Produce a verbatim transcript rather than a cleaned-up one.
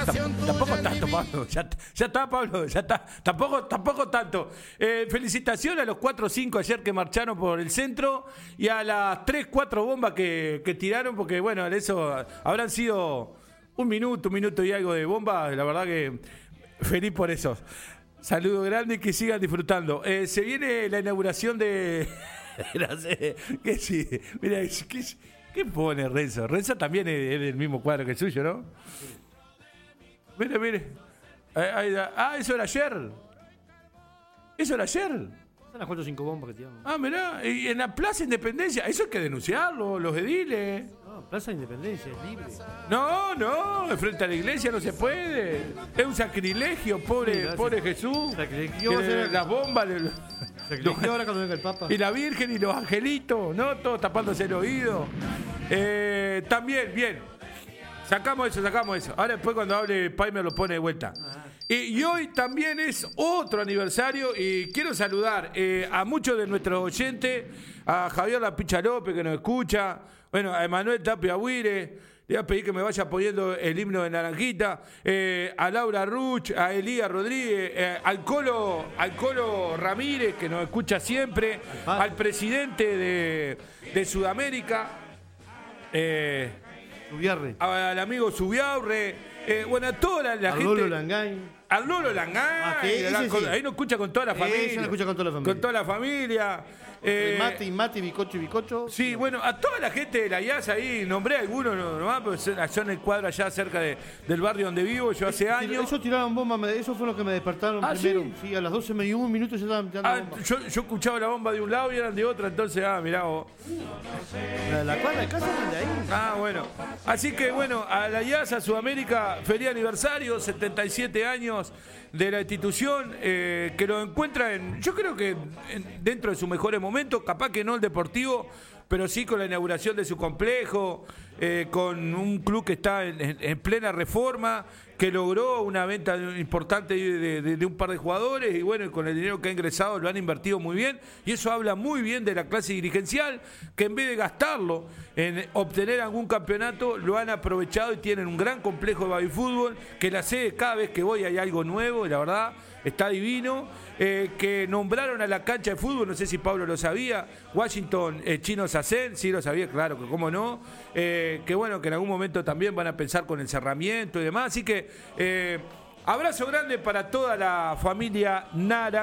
Tampoco tanto, Pablo. Ya, ya está, Pablo. Ya está. Tampoco, tampoco tanto. Eh, felicitaciones a los cuatro o cinco ayer que marcharon por el centro y a las tres, cuatro bombas que, que tiraron, porque bueno, eso habrán sido un minuto, un minuto y algo de bomba. La verdad que feliz por eso. Saludo grande y que sigan disfrutando. Eh, se viene la inauguración de... no sé, ¿qué sí? Mira, ¿qué, qué pone Renzo? Renzo también es, es del mismo cuadro que el suyo, ¿no? Sí. Mire, mire. Ahí, ahí, ah, eso era ayer. Eso era ayer. Son las cuatro o cinco bombas que tiraron. Ah, mirá. Y en la Plaza Independencia. Eso hay que denunciarlo, los ediles. No, Plaza Independencia es libre. No, no. Frente a la iglesia no se puede. Es un sacrilegio, pobre, sí, pobre Jesús. Sacrilegio. Que, las bombas. Le, sacrilegio ahora cuando venga el Papa. Y la Virgen y los angelitos, ¿no? Todos tapándose el oído. Eh, también, bien. Sacamos eso, sacamos eso. Ahora después cuando hable Pai me lo pone de vuelta. Y, y hoy también es otro aniversario y quiero saludar eh, a muchos de nuestros oyentes, a Javier La Picha López que nos escucha, bueno, a Emanuel Tapia Huire, le voy a pedir que me vaya poniendo el himno de Naranjita, eh, a Laura Ruch, a Elías Rodríguez, eh, al Colo, al Colo Ramírez que nos escucha siempre, al presidente de, de Sudamérica, eh, Subiarre. Al amigo Subiarre, eh, bueno, a toda la, la al gente. Lolo Langay. Al Lolo Langay. Ah, sí, la, con, sí. Ahí nos escucha con toda la familia. Eso nos escucha con toda la familia. Con toda la familia. Eh, Mati, Mati, Bicocho y Bicocho. Sí, bueno, a toda la gente de la I A S ahí, nombré algunos nomás, pero son en el cuadro allá cerca de, del barrio donde vivo, yo hace años. Eso tiraron bomba, eso fue lo que me despertaron ah, primero. ¿sí? Sí, a las doce y un minuto ya estaban tirando ah, bomba. Yo, yo escuchaba la bomba de un lado y eran de otro, entonces, ah, mirá vos. La, la cuadra de casa es de ahí. Ah, bueno. Así que, bueno, a la I A S A Sudamérica, feliz aniversario, setenta y siete años de la institución, eh, que lo encuentra en, yo creo que en, dentro de sus mejores momentos, capaz que no el deportivo, pero sí con la inauguración de su complejo, eh, con un club que está en, en, en plena reforma, que logró una venta importante de, de, de un par de jugadores y bueno, con el dinero que ha ingresado lo han invertido muy bien y eso habla muy bien de la clase dirigencial, que en vez de gastarlo en obtener algún campeonato, lo han aprovechado y tienen un gran complejo de babifútbol, que la sede cada vez que voy hay algo nuevo y la verdad está divino, eh, que nombraron a la cancha de fútbol, no sé si Pablo lo sabía, Washington eh, Chino Sacén, sí lo sabía, claro, que cómo no, eh, que bueno, que en algún momento también van a pensar con el cerramiento y demás, así que eh, abrazo grande para toda la familia Nara.